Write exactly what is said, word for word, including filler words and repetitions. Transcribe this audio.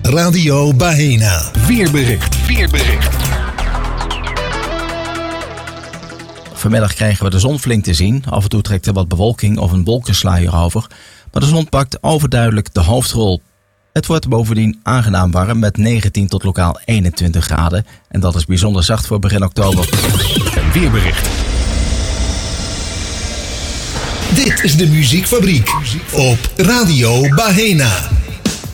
Radio Bahena. Weerbericht. Weerbericht. Vanmiddag krijgen we de zon flink te zien. Af en toe trekt er wat bewolking of een wolkensluier over. Maar de zon pakt overduidelijk de hoofdrol. Het wordt bovendien aangenaam warm met negentien tot lokaal eenentwintig graden. En dat is bijzonder zacht voor begin oktober. Weerbericht. Dit is de Muziekfabriek op Radio Bahena.